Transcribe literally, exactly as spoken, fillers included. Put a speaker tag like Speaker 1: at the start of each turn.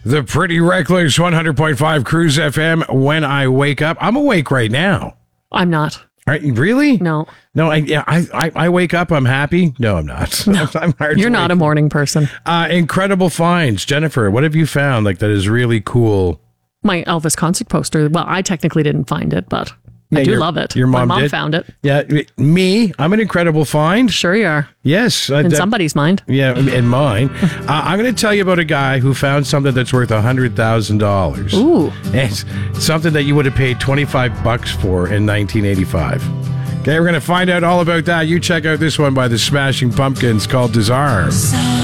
Speaker 1: The Pretty Reckless one hundred point five Cruise F M. When I wake up, I'm awake right now.
Speaker 2: I'm not.
Speaker 1: Are you, really?
Speaker 2: No.
Speaker 1: No, I, yeah, I, I, I wake up, I'm happy. No, I'm not.
Speaker 2: No.
Speaker 1: I'm hard
Speaker 2: You're not a morning person.
Speaker 1: Uh, incredible finds. Jennifer, what have you found like that is really cool?
Speaker 2: My Elvis concert poster. Well, I technically didn't find it, but
Speaker 1: Yeah,
Speaker 2: I do
Speaker 1: your-
Speaker 2: love it.
Speaker 1: your mom
Speaker 2: My mom
Speaker 1: did?
Speaker 2: found it.
Speaker 1: Yeah, me, I'm an incredible find.
Speaker 2: Sure you are.
Speaker 1: Yes. uh,
Speaker 2: In
Speaker 1: that-
Speaker 2: somebody's mind.
Speaker 1: Yeah, in mine. uh, I'm going to tell you about a guy who found something that's worth one hundred thousand dollars.
Speaker 2: Ooh.
Speaker 1: It's something that you would have paid twenty-five bucks for in nineteen eighty-five. Okay, we're going to find out all about that. You check out this one by the Smashing Pumpkins called Disarm.